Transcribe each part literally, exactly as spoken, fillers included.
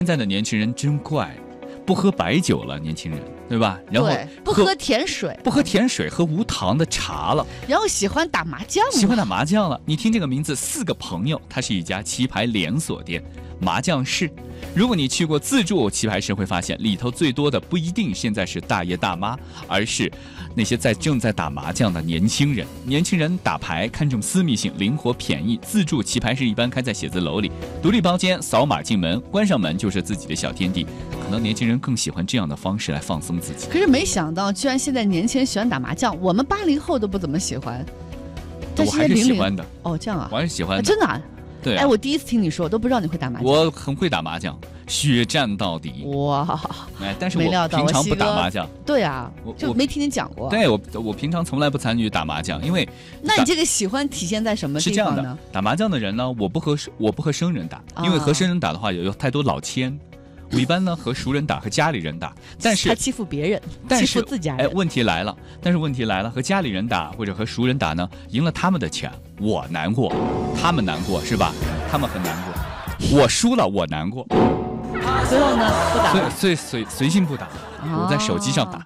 现在的年轻人真怪，不喝白酒了，年轻人，对吧？然后对，不喝甜水， 不喝甜水，喝无糖的茶了， 然后喜欢打麻将， 喜欢打麻将了。你听这个名字，四个朋友，它是一家棋牌连锁店，麻将室。如果你去过自助棋牌室，会发现里头最多的不一定现在是大爷大妈，而是那些在正在打麻将的年轻人。年轻人打牌看重私密性，灵活便宜。自助棋牌室一般开在写字楼里，独立包间，扫码进门，关上门就是自己的小天地。可能年轻人更喜欢这样的方式来放松自己。 可是没想到，居然现在年轻人喜欢打麻将，我们八零后都不怎么喜欢。 我还是喜欢的。 哦，这样啊， 我还是喜欢的。 啊、真的、啊。 对、啊， 哎，我第一次听你说，我都不知道你会打麻将。 我很会打麻将，血战到底。 哇， 哎，但是我平常不打麻将。 对啊，我就没听你讲过。 对我，我平常从来不参与打麻将，因为那你这个喜欢体现在什么地方呢？ 是这样的，打麻将的人呢，我不和我不和生人打，因为和生人打的话有有太多老千。我一般呢和熟人打，和家里人打，但是他欺负别人， 欺负自家人。 哎，问题来了，但是问题来了，和家里人打或者和熟人打呢，赢了他们的钱，我难过，他们难过是吧？他们很难过，我输了我难过。 最后呢，不打了， 所以随随性不打，我在手机上打，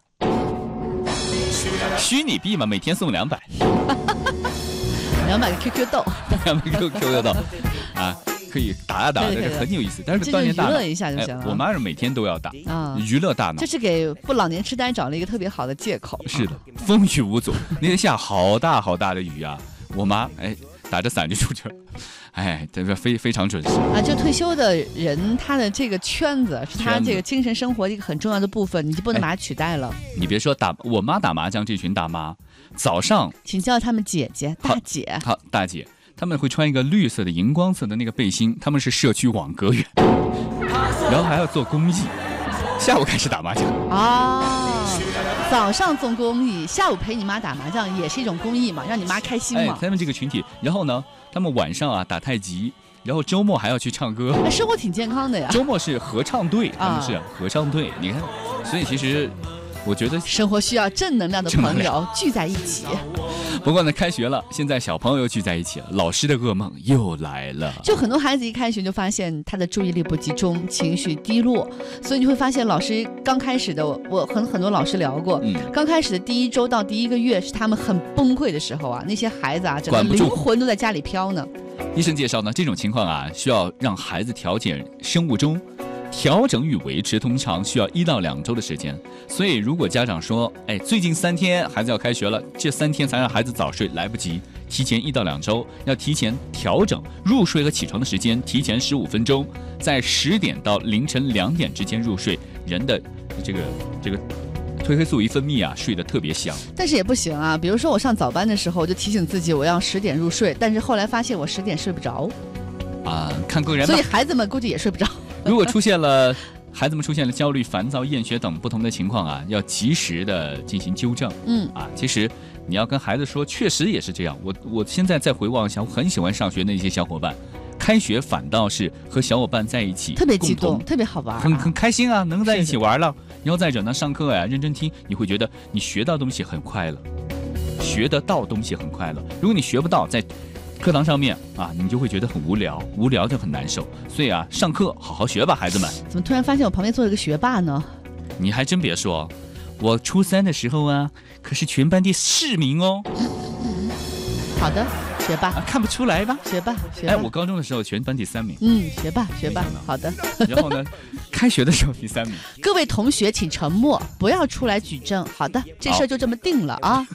虚拟币嘛，每天送两百， 两百个 Q Q 豆， 两百个 Q Q 豆，啊。可以打啊打，这是很有意思，但是锻炼大脑， 娱乐一下就行了。 哎、我妈是每天都要打啊，娱乐大脑。 这是给不老年痴呆找了一个特别好的借口。 是的，风雨无阻。那天下好大好大的雨啊，我妈哎打着伞就出去了，哎，这个非非常准时啊。就退休的人，他的这个圈子是他这个精神生活的一个很重要的部分，你就不能把它取代了。 哎、你别说打我妈打麻将，这群大妈早上请叫他们姐姐、大姐。 好，大姐。他们会穿一个绿色的荧光色的那个背心，他们是社区网格员，然后还要做公益，下午开始打麻将啊。早上做公益，下午陪你妈打麻将也是一种公益嘛，让你妈开心嘛。 哎，他们这个群体，然后呢，他们晚上啊打太极，然后周末还要去唱歌， 哎、生活挺健康的呀。 周末是合唱队，他们是合唱队，啊、你看，所以其实。我觉得生活需要正能量的朋友聚在一起。 不过呢，开学了，现在小朋友聚在一起了，老师的噩梦又来了。 就很多孩子一开学就发现他的注意力不集中，情绪低落，所以你会发现老师刚开始的，我和很多老师聊过，嗯，刚开始的第一周到第一个月是他们很崩溃的时候啊，那些孩子啊，整个灵魂都在家里飘呢。 医生介绍呢，这种情况啊，需要让孩子调节生物钟。调整与维持通常需要一到两周的时间，所以如果家长说，哎，最近三天孩子要开学了，这三天才让孩子早睡，来不及，提前一到两周，要提前调整入睡和起床的时间，提前十五分钟，在十点到凌晨两点之间入睡，人的这个这个褪黑素一分泌啊，睡得特别香。 但是也不行啊，比如说我上早班的时候，我就提醒自己我要十点入睡，但是后来发现我十点睡不着， 啊，看个人吧。 所以孩子们估计也睡不着。 如果出现了孩子们出现了焦虑、烦躁、厌学等不同的情况啊，要及时的进行纠正。嗯啊，其实你要跟孩子说，确实也是这样。我我现在再回望一下，我很喜欢上学的那些小伙伴，开学反倒是和小伙伴在一起， 特别激动，特别好玩、啊， 很很开心啊，能在一起玩了。然后再者呢，上课呀、啊、认真听，你会觉得你学到东西很快乐，学得到东西很快乐。如果你学不到，在课堂上面啊，你就会觉得很无聊，无聊就很难受。所以啊，上课好好学吧，孩子们。 怎么突然发现我旁边坐了个学霸呢？ 你还真别说，我初三的时候啊，可是全班第四名哦。 嗯、好的，学霸、 啊，看不出来吧？ 学霸，学霸。 哎，我高中的时候全班第三名。 嗯，学霸，学霸。好的。 然后呢，开学的时候第三名。 各位同学，请沉默，不要出来举证。好的，这事儿就这么定了啊。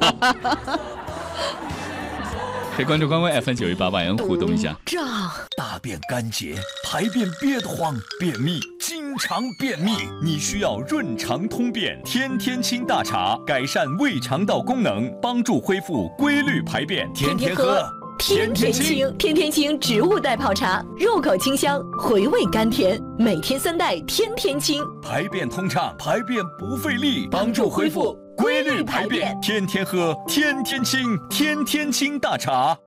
可以关注官微 F M 九一八万元互动一下。 胀，大便干结，排便憋得慌，便秘，经常便秘，你需要润肠通便天天清大茶，改善胃肠道功能，帮助恢复规律排便。天天喝， 天天清，天天清植物代泡茶，入口清香，回味甘甜，每天三袋，天天清， 排便通畅，排便不费力，帮助恢复规律排便，天天喝，天天清，天天清大茶。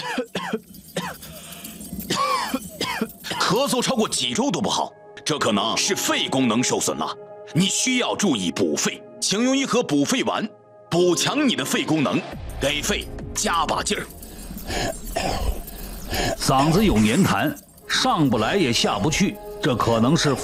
咳嗽超过几周都不好，这可能是肺功能受损了，你需要注意补肺，请用一盒补肺丸，补强你的肺功能，给肺加把劲儿。 嗓子有黏痰，上不来也下不去， 这可能是